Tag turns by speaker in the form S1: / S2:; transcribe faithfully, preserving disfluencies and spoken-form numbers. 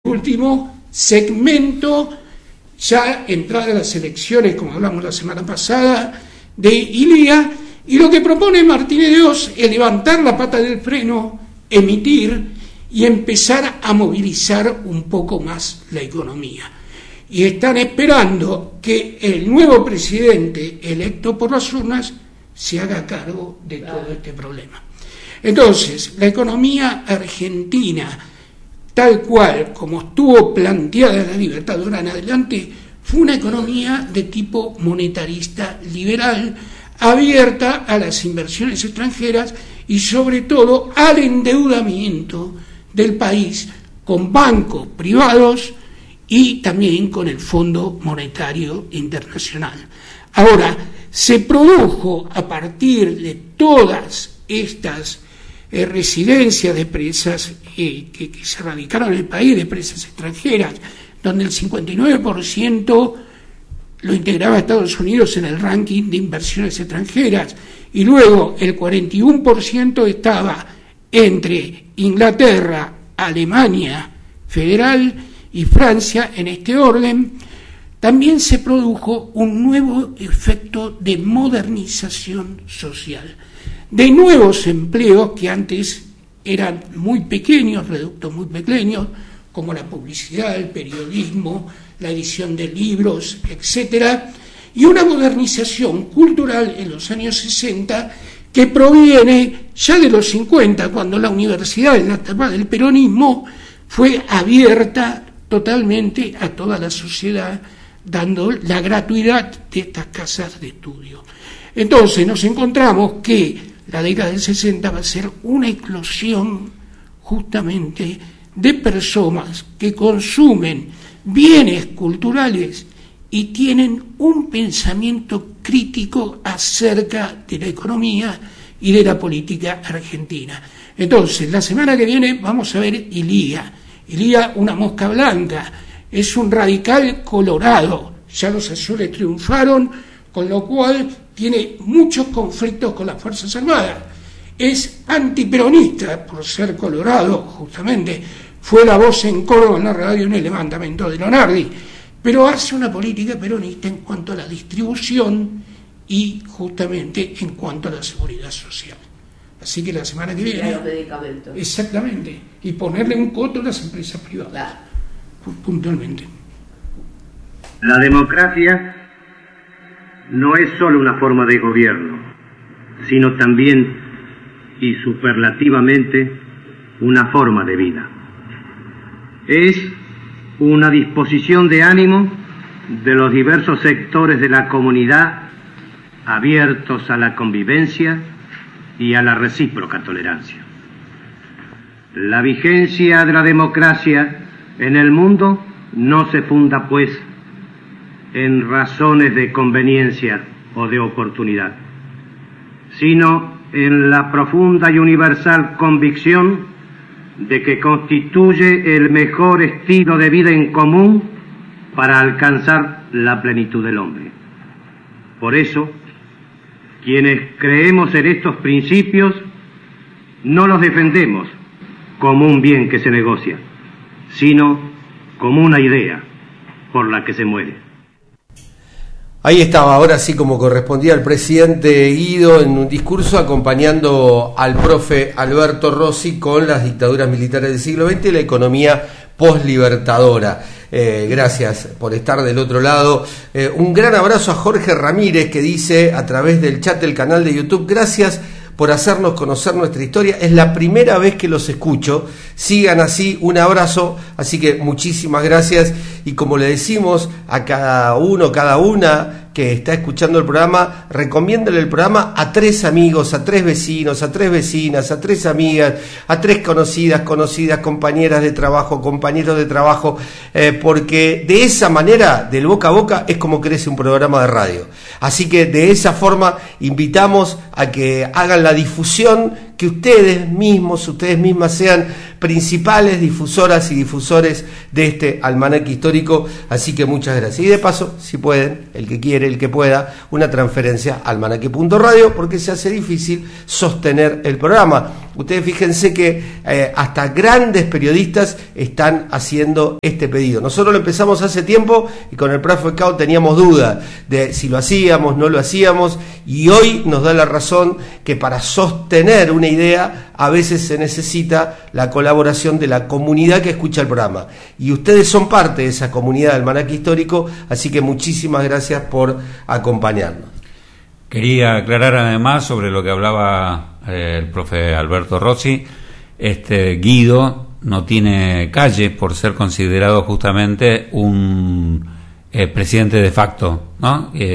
S1: último segmento, ya entradas las elecciones, como hablamos la semana pasada, de Ilía, y lo que propone Martínez de Hoz es levantar la pata del freno, emitir y empezar a movilizar un poco más la economía. Y están esperando que el nuevo presidente electo por las urnas se haga cargo de todo este problema. Entonces, la economía argentina, tal cual como estuvo planteada la Libertadora en adelante, fue una economía de tipo monetarista liberal, abierta a las inversiones extranjeras y sobre todo al endeudamiento del país con bancos privados y también con el Fondo Monetario Internacional. Ahora, se produjo a partir de todas estas eh, residencias de empresas eh, que, que se radicaron en el país, de empresas extranjeras, donde el cincuenta y nueve por ciento lo integraba Estados Unidos en el ranking de inversiones extranjeras, y luego el cuarenta y uno por ciento estaba entre Inglaterra, Alemania Federal y Francia en este orden. También se produjo un nuevo efecto de modernización social, de nuevos empleos que antes eran muy pequeños, reductos muy pequeños, como la publicidad, el periodismo, la edición de libros, etcétera, y una modernización cultural en los años sesenta que proviene ya de los cincuenta, cuando la universidad en la etapa del peronismo fue abierta totalmente a toda la sociedad, dando la gratuidad de estas casas de estudio. Entonces nos encontramos que la década del sesenta va a ser una eclosión justamente de personas que consumen bienes culturales y tienen un pensamiento crítico acerca de la economía y de la política argentina. Entonces, la semana que viene vamos a ver Ilía. Ilía, una mosca blanca, es un radical colorado, ya los azules triunfaron, con lo cual tiene muchos conflictos con las Fuerzas Armadas. Es antiperonista por ser colorado, justamente, fue la voz en Córdoba en la radio en el levantamiento de Lonardi, pero hace una política peronista en cuanto a la distribución y justamente en cuanto a la seguridad social. Así que la semana que viene...
S2: los medicamentos.
S1: Exactamente, y ponerle un coto a las empresas privadas, claro, puntualmente.
S3: La democracia no es solo una forma de gobierno, sino también y superlativamente una forma de vida. Es una disposición de ánimo de los diversos sectores de la comunidad abiertos a la convivencia y a la recíproca tolerancia. La vigencia de la democracia en el mundo no se funda, pues, en razones de conveniencia o de oportunidad, sino en la profunda y universal convicción de que constituye el mejor estilo de vida en común para alcanzar la plenitud del hombre. Por eso, quienes creemos en estos principios, no los defendemos como un bien que se negocia, sino como una idea por la que se muere.
S4: Ahí estaba, ahora sí, como correspondía al presidente Guido en un discurso acompañando al profe Alberto Rossi con las dictaduras militares del siglo veinte y la economía postlibertadora. Eh, gracias por estar del otro lado. Eh, un gran abrazo a Jorge Ramírez, que dice a través del chat del canal de YouTube: gracias por hacernos conocer nuestra historia. Es la primera vez que los escucho. Sigan así, un abrazo. Así que muchísimas gracias. Y como le decimos a cada uno, cada una que está escuchando el programa, recomiéndale el programa a tres amigos, a tres vecinos, a tres vecinas, a tres amigas, a tres conocidas, conocidas, compañeras de trabajo, compañeros de trabajo, eh, porque de esa manera, del boca a boca, es como crece un programa de radio. Así que de esa forma invitamos a que hagan la difusión, que ustedes mismos, ustedes mismas sean principales difusoras y difusores de este almanaque histórico, así que muchas gracias. Y de paso, si pueden, el que quiere, el que pueda, una transferencia a almanaque punto radio, porque se hace difícil sostener el programa. Ustedes fíjense que eh, hasta grandes periodistas están haciendo este pedido. Nosotros lo empezamos hace tiempo y con el profe Cao teníamos dudas de si lo hacíamos, no lo hacíamos, y hoy nos da la razón que para sostener una idea a veces se necesita la colaboración de la comunidad que escucha el programa. Y ustedes son parte de esa comunidad del almanaque histórico, así que muchísimas gracias por acompañarnos.
S2: Quería aclarar además sobre lo que hablaba eh, el profe Alberto Rossi. Este Guido no tiene calle por ser considerado justamente un eh, presidente de facto, ¿no? Eh,